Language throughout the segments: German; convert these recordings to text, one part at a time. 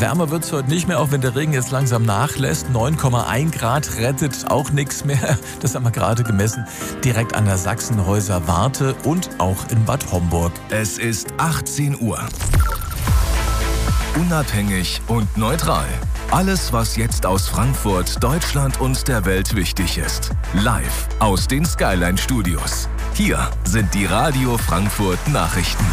Wärmer wird es heute nicht mehr, auch wenn der Regen jetzt langsam nachlässt. 9,1 Grad rettet auch nichts mehr. Das haben wir gerade gemessen. Direkt an der Sachsenhäuser Warte und auch in Bad Homburg. Es ist 18 Uhr. Unabhängig und neutral. Alles, was jetzt aus Frankfurt, Deutschland und der Welt wichtig ist. Live aus den Skyline Studios. Hier sind die Radio Frankfurt Nachrichten.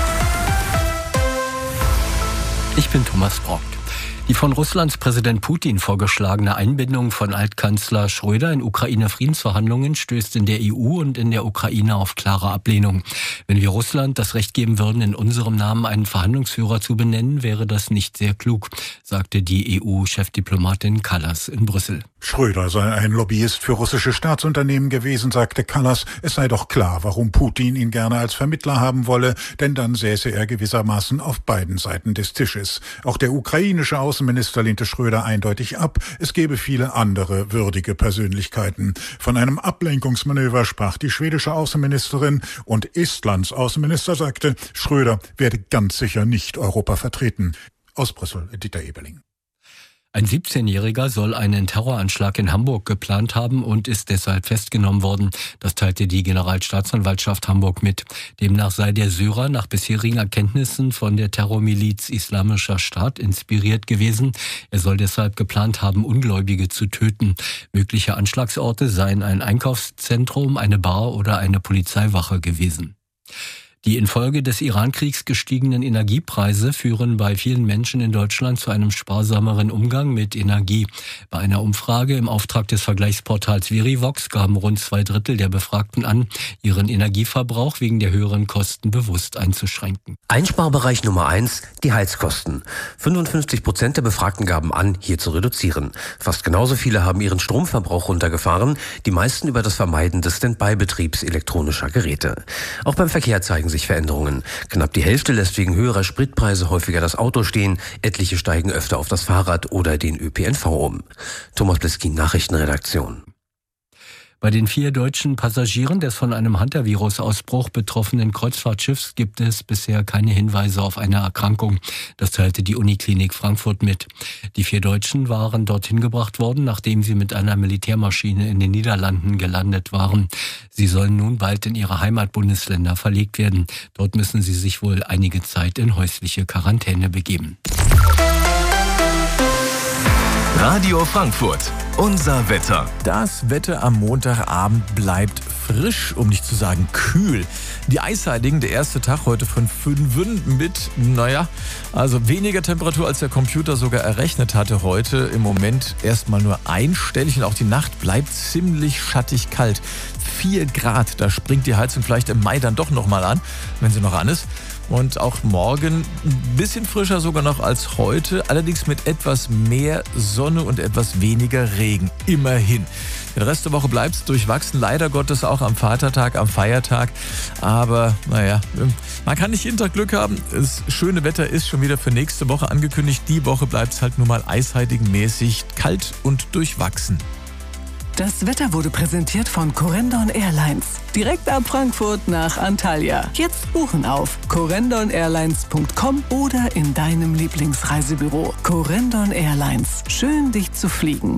Ich bin Thomas Brock. Die von Russlands Präsident Putin vorgeschlagene Einbindung von Altkanzler Schröder in Ukraine-Friedensverhandlungen stößt in der EU und in der Ukraine auf klare Ablehnung. Wenn wir Russland das Recht geben würden, in unserem Namen einen Verhandlungsführer zu benennen, wäre das nicht sehr klug, sagte die EU-Chefdiplomatin Kallas in Brüssel. Schröder sei ein Lobbyist für russische Staatsunternehmen gewesen, sagte Kallas. Es sei doch klar, warum Putin ihn gerne als Vermittler haben wolle, denn dann säße er gewissermaßen auf beiden Seiten des Tisches. Auch der ukrainische Außenminister lehnte Schröder eindeutig ab. Es gäbe viele andere würdige Persönlichkeiten. Von einem Ablenkungsmanöver sprach die schwedische Außenministerin und Estlands Außenminister sagte, Schröder werde ganz sicher nicht Europa vertreten. Aus Brüssel, Dieter Eberling. Ein 17-Jähriger soll einen Terroranschlag in Hamburg geplant haben und ist deshalb festgenommen worden. Das teilte die Generalstaatsanwaltschaft Hamburg mit. Demnach sei der Syrer nach bisherigen Erkenntnissen von der Terrormiliz Islamischer Staat inspiriert gewesen. Er soll deshalb geplant haben, Ungläubige zu töten. Mögliche Anschlagsorte seien ein Einkaufszentrum, eine Bar oder eine Polizeiwache gewesen. Die infolge des Iran-Kriegs gestiegenen Energiepreise führen bei vielen Menschen in Deutschland zu einem sparsameren Umgang mit Energie. Bei einer Umfrage im Auftrag des Vergleichsportals Verivox gaben rund 2/3 der Befragten an, ihren Energieverbrauch wegen der höheren Kosten bewusst einzuschränken. Einsparbereich Nummer 1, die Heizkosten. 55% der Befragten gaben an, hier zu reduzieren. Fast genauso viele haben ihren Stromverbrauch runtergefahren, die meisten über das Vermeiden des Standby-Betriebs elektronischer Geräte. Auch beim Verkehr zeigen sich Veränderungen. Knapp die Hälfte lässt wegen höherer Spritpreise häufiger das Auto stehen, etliche steigen öfter auf das Fahrrad oder den ÖPNV um. Thomas Bliskin, Nachrichtenredaktion. Bei den 4 deutschen Passagieren des von einem Hantavirus-Ausbruch betroffenen Kreuzfahrtschiffs gibt es bisher keine Hinweise auf eine Erkrankung. Das teilte die Uniklinik Frankfurt mit. Die 4 Deutschen waren dorthin gebracht worden, nachdem sie mit einer Militärmaschine in den Niederlanden gelandet waren. Sie sollen nun bald in ihre Heimatbundesländer verlegt werden. Dort müssen sie sich wohl einige Zeit in häusliche Quarantäne begeben. Radio Frankfurt, unser Wetter. Das Wetter am Montagabend bleibt frisch, um nicht zu sagen kühl. Die Eisheiligen, der erste Tag heute von 5 mit, also weniger Temperatur, als der Computer sogar errechnet hatte heute. Im Moment erstmal nur einstellig und auch die Nacht bleibt ziemlich schattig kalt. 4 Grad, da springt die Heizung vielleicht im Mai dann doch nochmal an, wenn sie noch an ist. Und auch morgen ein bisschen frischer sogar noch als heute, allerdings mit etwas mehr Sonne und etwas weniger Regen. Immerhin. Den Rest der Woche bleibt es durchwachsen, leider Gottes auch am Vatertag, am Feiertag. Aber man kann nicht jeden Tag Glück haben. Das schöne Wetter ist schon wieder für nächste Woche angekündigt. Die Woche bleibt es halt nur mal eisheiligenmäßig kalt und durchwachsen. Das Wetter wurde präsentiert von Corendon Airlines. Direkt ab Frankfurt nach Antalya. Jetzt buchen auf corendonairlines.com oder in deinem Lieblingsreisebüro. Corendon Airlines. Schön, dich zu fliegen.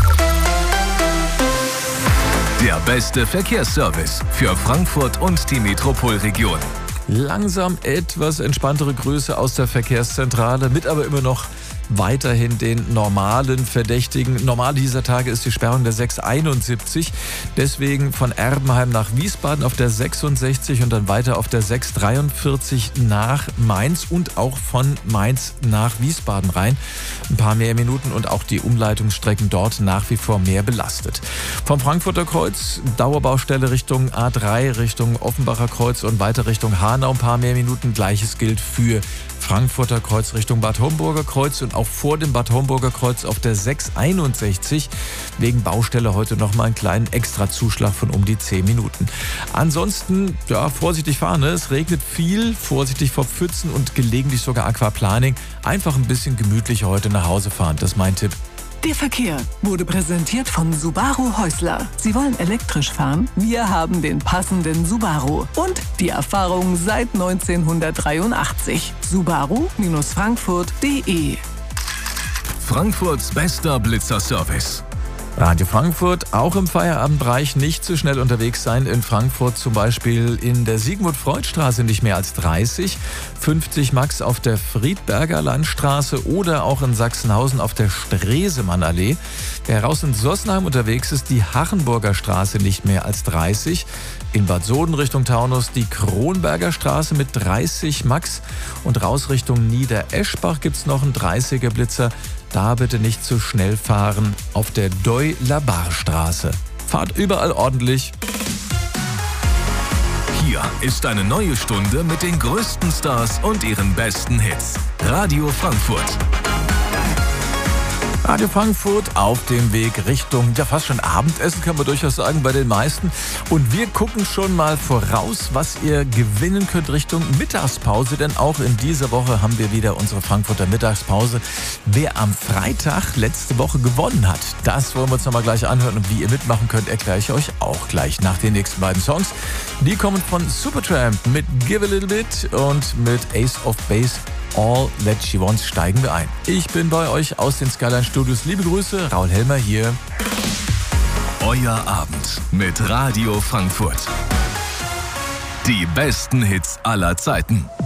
Der beste Verkehrsservice für Frankfurt und die Metropolregion. Langsam etwas entspanntere Grüße aus der Verkehrszentrale, mit aber immer noch weiterhin den normalen Verdächtigen. Normal dieser Tage ist die Sperrung der 671. Deswegen von Erbenheim nach Wiesbaden auf der 66 und dann weiter auf der 643 nach Mainz und auch von Mainz nach Wiesbaden rein. Ein paar mehr Minuten und auch die Umleitungsstrecken dort nach wie vor mehr belastet. Vom Frankfurter Kreuz Dauerbaustelle Richtung A3, Richtung Offenbacher Kreuz und weiter Richtung Hanau ein paar mehr Minuten. Gleiches gilt für Frankfurter Kreuz Richtung Bad Homburger Kreuz und auch vor dem Bad Homburger Kreuz auf der 661 wegen Baustelle heute nochmal einen kleinen Extrazuschlag von um die 10 Minuten. Ansonsten, vorsichtig fahren, ne? Es regnet viel, vorsichtig vor Pfützen und gelegentlich sogar Aquaplaning. Einfach ein bisschen gemütlicher heute nach Hause fahren, das ist mein Tipp. Der Verkehr wurde präsentiert von Subaru Häusler. Sie wollen elektrisch fahren? Wir haben den passenden Subaru. Und die Erfahrung seit 1983. Subaru-Frankfurt.de Frankfurts bester Blitzerservice. Radio Frankfurt, auch im Feierabendbereich nicht zu schnell unterwegs sein. In Frankfurt zum Beispiel in der Sigmund-Freud-Straße nicht mehr als 30, 50 Max auf der Friedberger Landstraße oder auch in Sachsenhausen auf der Stresemann-Allee. Wer raus in Sossenheim unterwegs ist, die Hachenburger Straße nicht mehr als 30. In Bad Soden Richtung Taunus die Kronberger Straße mit 30 Max und raus Richtung Niedereschbach gibt's noch einen 30er Blitzer. Da bitte nicht zu schnell fahren auf der Doy-Labar-Straße. Fahrt überall ordentlich. Hier ist eine neue Stunde mit den größten Stars und ihren besten Hits. Radio Frankfurt. Radio Frankfurt auf dem Weg Richtung, ja fast schon Abendessen, kann man durchaus sagen, bei den meisten. Und wir gucken schon mal voraus, was ihr gewinnen könnt Richtung Mittagspause. Denn auch in dieser Woche haben wir wieder unsere Frankfurter Mittagspause. Wer am Freitag letzte Woche gewonnen hat, das wollen wir uns nochmal gleich anhören. Und wie ihr mitmachen könnt, erkläre ich euch auch gleich nach den nächsten beiden Songs. Die kommen von Supertramp mit Give a Little Bit und mit Ace of Base. All That She Wants steigen wir ein. Ich bin bei euch aus den Skyline Studios. Liebe Grüße, Raul Helmer hier. Euer Abend mit Radio Frankfurt. Die besten Hits aller Zeiten.